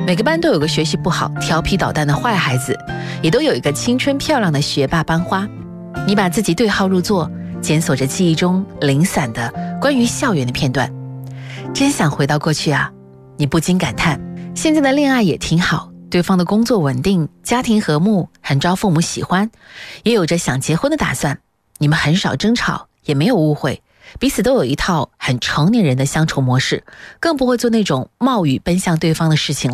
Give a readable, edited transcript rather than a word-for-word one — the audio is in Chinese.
每个班都有个学习不好、调皮捣蛋的坏孩子，也都有一个青春漂亮的学霸班花。你把自己对号入座，检索着记忆中零散的关于校园的片段，真想回到过去啊！你不禁感叹，现在的恋爱也挺好，对方的工作稳定，家庭和睦，很招父母喜欢，也有着想结婚的打算。你们很少争吵，也没有误会，彼此都有一套很成年人的相处模式，更不会做那种冒雨奔向对方的事情。